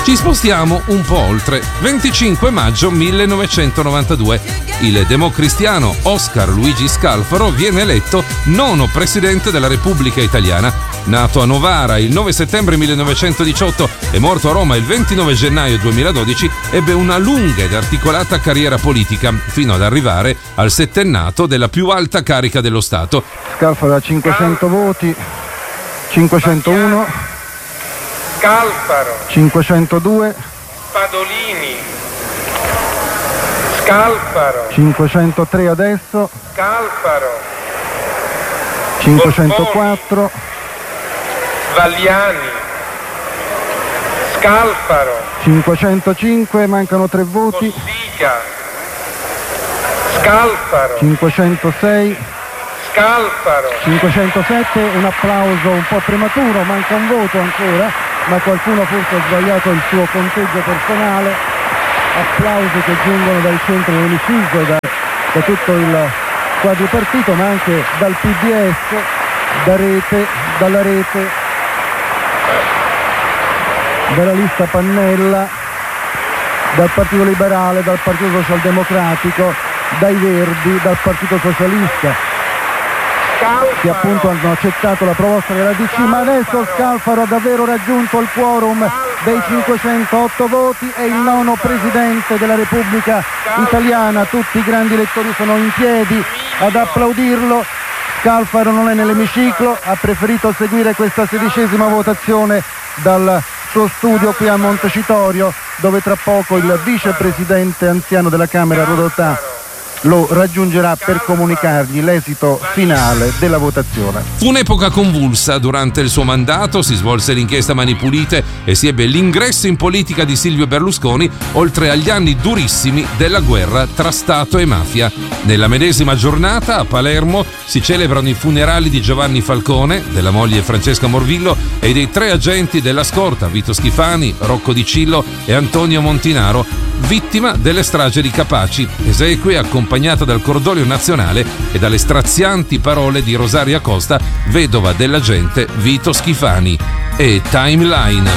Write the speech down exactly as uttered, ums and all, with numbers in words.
Ci spostiamo un po' oltre. venticinque maggio millenovecentonovantadue. Il democristiano Oscar Luigi Scalfaro viene eletto nono presidente della Repubblica Italiana. Nato a Novara il nove settembre millenovecentodiciotto e morto a Roma il ventinove gennaio duemiladodici, ebbe una lunga ed articolata carriera politica, fino ad arrivare al settennato della più alta carica dello Stato. Scalfaro ha cinquecento voti, cinquecentouno, Scalfaro, cinquecentodue, Spadolini, Scalfaro, cinquecentotre adesso, Scalfaro, cinquecentoquattro, Valliani, Scalfaro, cinquecentocinque, mancano tre voti, Cossiga, Scalfaro, cinquecentosei, Scalfaro, cinquecentosette, un applauso un po' prematuro, manca un voto ancora, ma qualcuno forse ha sbagliato il suo conteggio personale. Applausi che giungono dal centro dell'emiciclo, da, da tutto il quadripartito, ma anche dal P D S, da rete, dalla rete, dalla lista Pannella, dal Partito Liberale, dal Partito Socialdemocratico, dai Verdi, dal Partito Socialista, che appunto hanno accettato la proposta della D C, ma adesso Scalfaro ha davvero raggiunto il quorum dei cinquecentootto voti, è il nono presidente della Repubblica Italiana. Tutti i grandi elettori sono in piedi ad applaudirlo. Scalfaro non è nell'emiciclo, ha preferito seguire questa sedicesima votazione dal suo studio qui a Montecitorio, dove tra poco il vicepresidente anziano della Camera Rodotà lo raggiungerà per comunicargli l'esito finale della votazione. Fu un'epoca convulsa. Durante il suo mandato si svolse l'inchiesta Mani Pulite e si ebbe l'ingresso in politica di Silvio Berlusconi, oltre agli anni durissimi della guerra tra Stato e mafia. Nella medesima giornata a Palermo si celebrano i funerali di Giovanni Falcone, della moglie Francesca Morvillo e dei tre agenti della scorta, Vito Schifani, Rocco Di Cillo e Antonio Montinaro, vittima delle stragi di Capaci. Esequie accompagnata dal cordoglio nazionale e dalle strazianti parole di Rosaria Costa, vedova dell'agente Vito Schifani. E Timeline.